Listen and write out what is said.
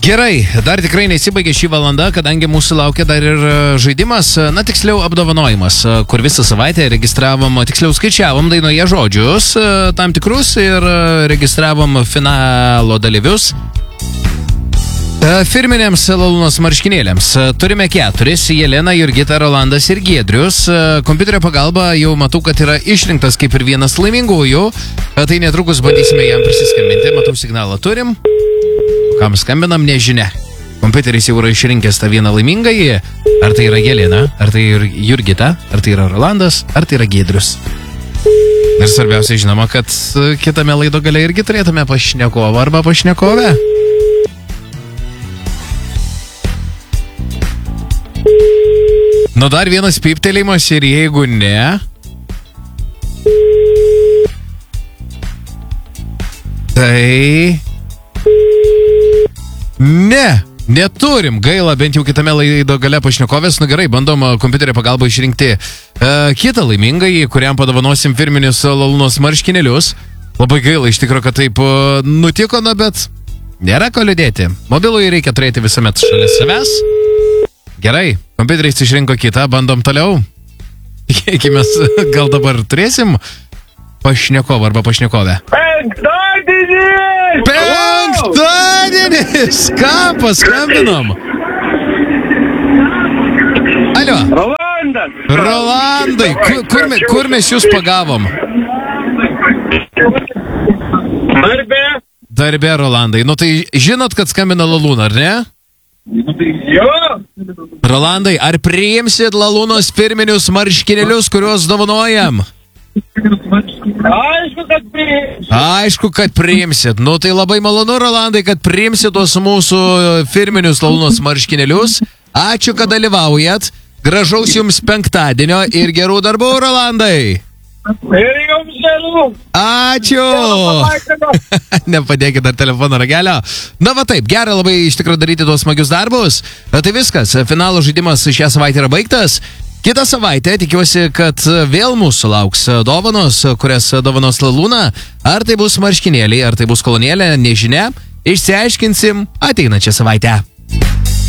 Gerai, dar tikrai nesibaigė šį valandą, kadangi mūsų laukia dar ir žaidimas, tiksliau apdovanojimas, kur visą savaitę tiksliau skaičiavom dainoje žodžius tam tikrus ir registravom finalo dalyvius firminėms Lalūnos marškinėliams. Turime 4, Jelena, Jurgita, Rolandas ir Giedrius. Kompiuterio pagalba jau matau, kad yra išrinktas kaip ir vienas laimingųjų, tai netrukus bandysime jam prisiskambinti, matau signalą turim. Kam skambinam, nežinia. Kompiuteris jau yra išrinkęs tą vieną laimingąjį. Ar tai yra Jelena, ar tai yra Jurgita, ar tai yra Rolandas, ar tai yra Giedrius. Ir svarbiausia, žinoma, kad kitame laido gale irgi turėtume pašnekovą arba pašnekovę. Dar vienas pyptelėjimas ir jeigu ne... Tai... Neturim, gaila, bent jau kitame laido gale pašnekovės. Gerai, bandom kompiuterio pagalba išrinkti kitą laimingąjį, kuriam padovanosim firminius Lalūnos marškinėlius. Labai gaila, iš tikrųjų, kad taip nutiko, bet nėra ko liūdėti. Mobilųjį reikia turėti visuomet šalia savęs. Gerai, kompiuteris išrinko kitą, bandom toliau. Tikėkime, gal dabar turėsim pašnekovą arba pašnekovę. Penktadienis! Kam paskambinom? Alio. Rolandai, kur mes jūs pagavom? Darbe, Rolandai. Tai žinot, kad skambina Lalūna, ar ne? Jo. Rolandai, ar priimsit Lalūnos firminius marškinėlius, kuriuos dovanojam? Aišku, kad priimsit. Tai labai malonu, Rolandai, kad priimsit tos mūsų firminius Lalūnos marškinėlius. Ačiū, kad dalyvaujat. Gražaus jums penktadienio ir gerų darbų, Rolandai. Ir jums gerų. Ačiū. Nepadėkit dar telefono ragelio. Taip, gera labai iš tikrųjų daryti tuos smagius darbus. Tai viskas, finalo žaidimas šią savaitę yra baigtas. Kitą savaitę tikiuosi, kad vėl mūsų lauks dovanos, kurias dovanos Lalūna. Ar tai bus marškinėliai, ar tai bus kolonėlė, nežinia. Išsiaiškinsim ateinančią savaitę.